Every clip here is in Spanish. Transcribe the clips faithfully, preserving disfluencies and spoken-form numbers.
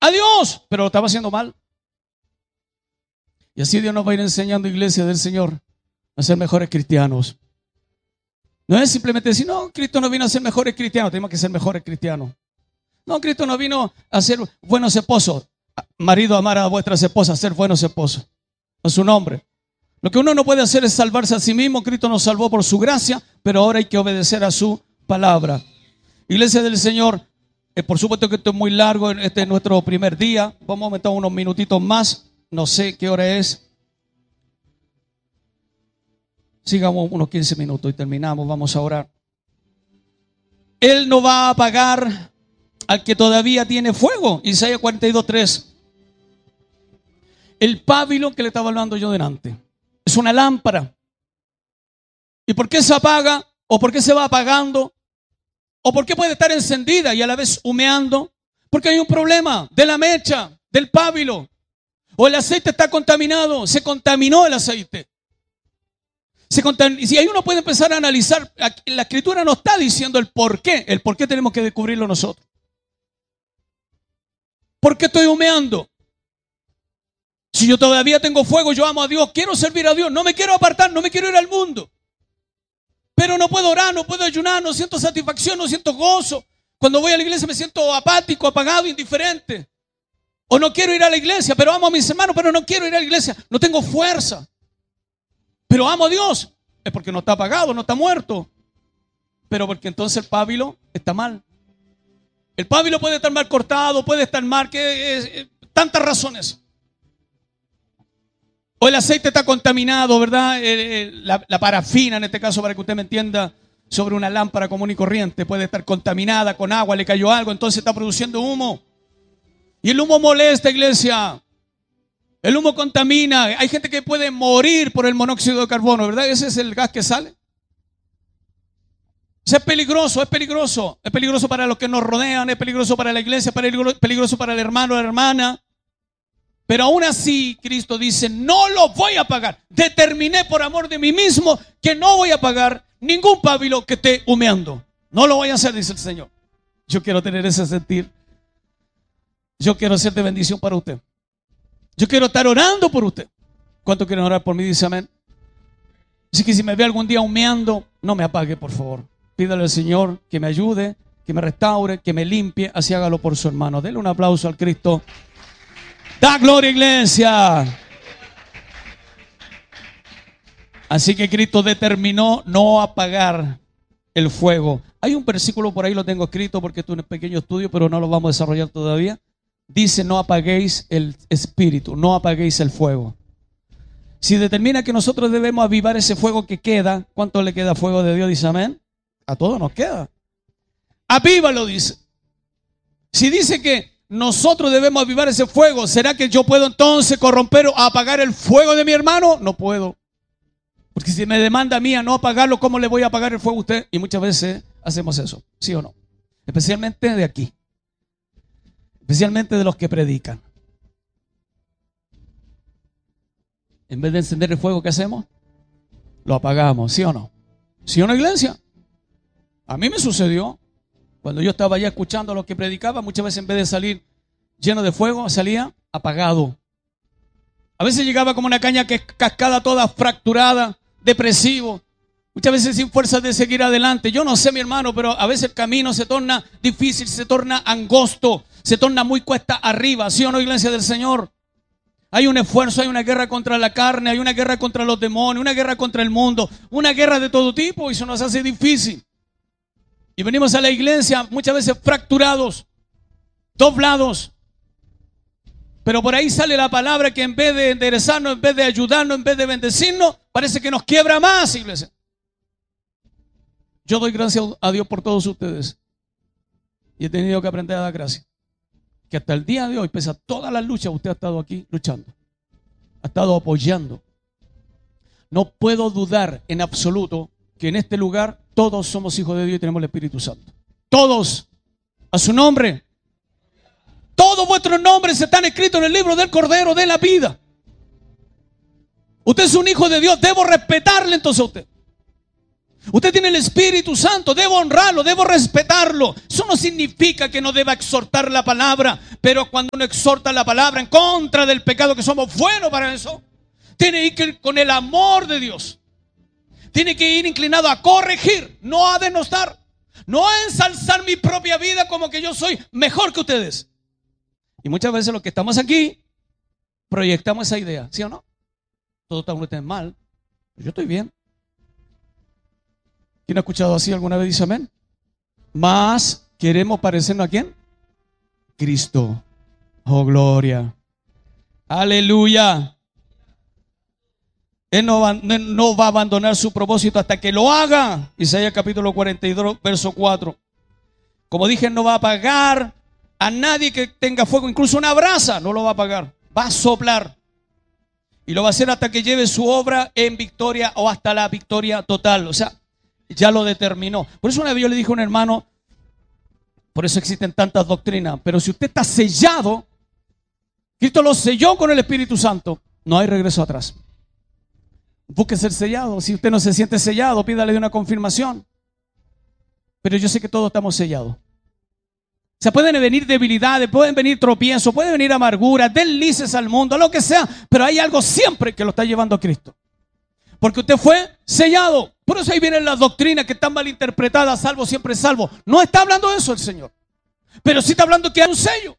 a Dios, pero lo estaba haciendo mal. Y así Dios nos va a ir enseñando, iglesia del Señor, a ser mejores cristianos. No es simplemente decir, no, Cristo no vino a ser mejores cristianos, tenemos que ser mejores cristianos. No, Cristo no vino a ser buenos esposos. Marido, amar a vuestras esposas, ser buenos esposos. A su nombre. Lo que uno no puede hacer es salvarse a sí mismo. Cristo nos salvó por su gracia, pero ahora hay que obedecer a su palabra. Iglesia del Señor, eh, por supuesto que esto es muy largo, este es nuestro primer día. Vamos a aumentar unos minutitos más, no sé qué hora es. Sigamos unos quince minutos y terminamos, vamos a orar. Él no va a apagar al que todavía tiene fuego. Isaías cuarenta y dos, tres. El pábilo que le estaba hablando yo delante es una lámpara. ¿Y por qué se apaga? ¿O por qué se va apagando? ¿O por qué puede estar encendida y a la vez humeando? Porque hay un problema de la mecha, del pábilo. O el aceite está contaminado, se contaminó el aceite. Se contam- y si ahí uno puede empezar a analizar, la Escritura no está diciendo el por qué, el por qué tenemos que descubrirlo nosotros. ¿Por qué estoy humeando? Si yo todavía tengo fuego, yo amo a Dios, quiero servir a Dios, no me quiero apartar, no me quiero ir al mundo. Pero no puedo orar, no puedo ayunar, no siento satisfacción, no siento gozo. Cuando voy a la iglesia me siento apático, apagado, indiferente. O no quiero ir a la iglesia, pero amo a mis hermanos, pero no quiero ir a la iglesia. No tengo fuerza. Pero amo a Dios. Es porque no está apagado, no está muerto. Pero porque entonces el pábilo está mal. El pábilo puede estar mal cortado, puede estar mal, que es, es, tantas razones. O el aceite está contaminado, ¿verdad? Eh, eh, la, la parafina, en este caso, para que usted me entienda, sobre una lámpara común y corriente, puede estar contaminada con agua, le cayó algo, entonces está produciendo humo. Y el humo molesta, iglesia. El humo contamina. Hay gente que puede morir por el monóxido de carbono, ¿verdad? Ese es el gas que sale. Eso es peligroso, es peligroso. Es peligroso para los que nos rodean, es peligroso para la iglesia, es peligroso para el hermano o la hermana. Pero aún así, Cristo dice, no lo voy a pagar. Determiné por amor de mí mismo que no voy a pagar ningún pábilo que esté humeando. No lo voy a hacer, dice el Señor. Yo quiero tener ese sentir. Yo quiero ser de bendición para usted. Yo quiero estar orando por usted. ¿Cuántos quieren orar por mí? Dice amén. Así que si me ve algún día humeando, no me apague, por favor. Pídale al Señor que me ayude, que me restaure, que me limpie. Así hágalo por su hermano. Denle un aplauso al Cristo. ¡Da gloria, iglesia! Así que Cristo determinó no apagar el fuego. Hay un versículo por ahí, lo tengo escrito porque esto es un pequeño estudio, pero no lo vamos a desarrollar todavía. Dice, no apaguéis el espíritu, no apaguéis el fuego. Si determina que nosotros debemos avivar ese fuego que queda, ¿cuánto le queda fuego de Dios? Dice amén. A todos nos queda. Avívalo, dice. Si dice que nosotros debemos avivar ese fuego, ¿será que yo puedo entonces corromper o apagar el fuego de mi hermano? No puedo. Porque si me demanda a mí a no apagarlo, ¿cómo le voy a apagar el fuego a usted? Y muchas veces hacemos eso, ¿sí o no? Especialmente de aquí. Especialmente de los que predican. En vez de encender el fuego, ¿qué hacemos? Lo apagamos, ¿sí o no? ¿Sí o no, iglesia? A mí me sucedió. Cuando yo estaba allá escuchando a los que predicaban, muchas veces en vez de salir lleno de fuego, salía apagado. A veces llegaba como una caña que cascada toda fracturada, depresivo. Muchas veces sin fuerzas de seguir adelante. Yo no sé, mi hermano, pero a veces el camino se torna difícil, se torna angosto, se torna muy cuesta arriba. ¿Sí o no, iglesia del Señor? Hay un esfuerzo, hay una guerra contra la carne, hay una guerra contra los demonios, una guerra contra el mundo, una guerra de todo tipo y eso nos hace difícil. Y venimos a la iglesia muchas veces fracturados, doblados. Pero por ahí sale la palabra que en vez de enderezarnos, en vez de ayudarnos, en vez de bendecirnos, parece que nos quiebra más, iglesia. Yo doy gracias a Dios por todos ustedes. Y he tenido que aprender a dar gracias. Que hasta el día de hoy, pese a todas las luchas, usted ha estado aquí luchando. Ha estado apoyando. No puedo dudar en absoluto que en este lugar todos somos hijos de Dios y tenemos el Espíritu Santo. Todos. A su nombre. Todos vuestros nombres están escritos en el libro del Cordero de la vida. Usted es un hijo de Dios. Debo respetarle entonces a usted. Usted tiene el Espíritu Santo, debo honrarlo, debo respetarlo. Eso no significa que no deba exhortar la palabra, pero cuando uno exhorta la palabra en contra del pecado, que somos buenos para eso, tiene que ir con el amor de Dios. Tiene que ir inclinado a corregir, no a denostar, no a ensalzar mi propia vida como que yo soy mejor que ustedes. Y muchas veces los que estamos aquí proyectamos esa idea, ¿sí o no? Todos están mal, yo estoy bien. ¿Quién ha escuchado así alguna vez? Dice amén. Más queremos parecernos ¿a quién? Cristo. Oh, gloria. Aleluya. Él no va, no va a abandonar su propósito hasta que lo haga. Isaías capítulo cuarenta y dos, verso cuatro. Como dije, no va a apagar a nadie que tenga fuego, incluso una brasa, no lo va a apagar. Va a soplar. Y lo va a hacer hasta que lleve su obra en victoria o hasta la victoria total. O sea, ya lo determinó. Por eso una vez yo le dije a un hermano, por eso existen tantas doctrinas, pero si usted está sellado, Cristo lo selló con el Espíritu Santo, no hay regreso atrás. Busque ser sellado. Si usted no se siente sellado, pídale de una confirmación. Pero yo sé que todos estamos sellados. O sea, pueden venir debilidades, pueden venir tropiezos, pueden venir amarguras, deslices al mundo, lo que sea, pero hay algo siempre que lo está llevando a Cristo. Porque usted fue sellado. Por eso ahí vienen las doctrinas que están mal interpretadas, salvo siempre salvo. No está hablando de eso el Señor. Pero sí está hablando que hay un sello.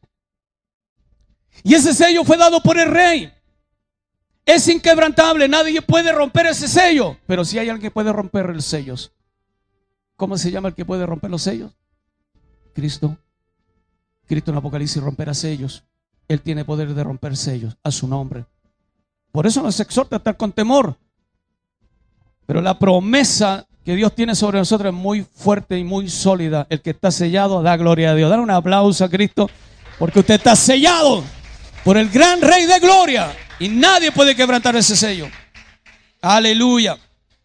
Y ese sello fue dado por el Rey. Es inquebrantable, nadie puede romper ese sello. Pero si hay alguien que puede romper los sellos. ¿Cómo se llama el que puede romper los sellos? Cristo. Cristo en Apocalipsis romperá sellos. Él tiene poder de romper sellos a su nombre. Por eso nos exhorta a estar con temor. Pero la promesa que Dios tiene sobre nosotros es muy fuerte y muy sólida. El que está sellado da gloria a Dios. Dar un aplauso a Cristo porque usted está sellado por el gran Rey de gloria y nadie puede quebrantar ese sello. Aleluya.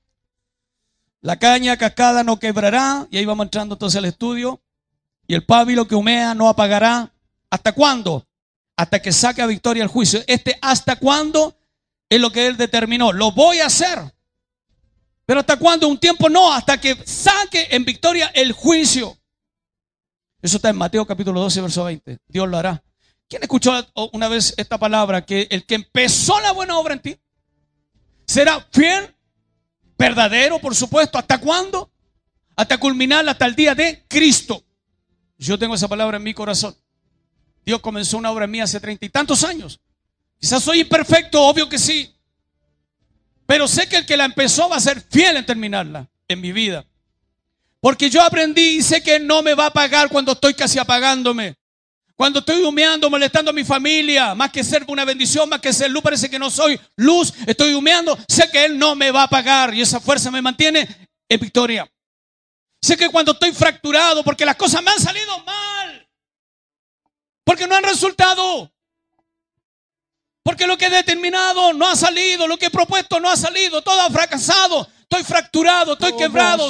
La caña cascada no quebrará, y ahí vamos entrando entonces al estudio. Y el pábilo que humea no apagará. ¿Hasta cuándo? Hasta que saque a victoria el juicio. Este hasta cuándo es lo que Él determinó. Lo voy a hacer. Pero ¿hasta cuándo? Un tiempo no, hasta que saque en victoria el juicio. Eso está en Mateo capítulo doce, verso veinte. Dios lo hará. ¿Quién escuchó una vez esta palabra? Que el que empezó la buena obra en ti será fiel, verdadero, por supuesto. ¿Hasta cuándo? Hasta culminar, hasta el día de Cristo. Yo tengo esa palabra en mi corazón. Dios comenzó una obra en mí hace treinta y tantos años. Quizás soy imperfecto, obvio que sí. Pero sé que el que la empezó va a ser fiel en terminarla en mi vida. Porque yo aprendí y sé que no me va a pagar cuando estoy casi apagándome. Cuando estoy humeando, molestando a mi familia. Más que ser una bendición, más que ser luz, parece que no soy luz. Estoy humeando, sé que Él no me va a pagar. Y esa fuerza me mantiene en victoria. Sé que cuando estoy fracturado, porque las cosas me han salido mal. Porque no han resultado. Porque lo que he determinado no ha salido, lo que he propuesto no ha salido, todo ha fracasado, estoy fracturado, estoy quebrado,